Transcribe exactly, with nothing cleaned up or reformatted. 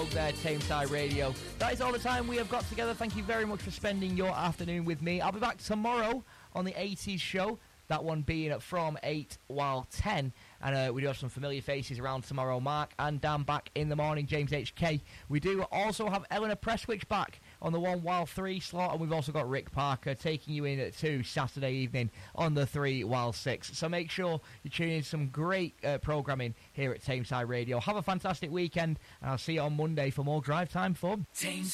There, Tameside Radio. That is all the time we have got together. Thank you very much for spending your afternoon with me. I'll be back tomorrow on the eighties show, that one being from eight while ten. And uh, we do have some familiar faces around tomorrow. Mark and Dan back in the morning, James H K. We do also have Eleanor Presswich back on the one while three slot, and we've also got Rick Parker taking you in at two Saturday evening on the three while six. So make sure you tune in to some great uh, programming here at Tameside Radio. Have a fantastic weekend, and I'll see you on Monday for more Drive Time fun. Thames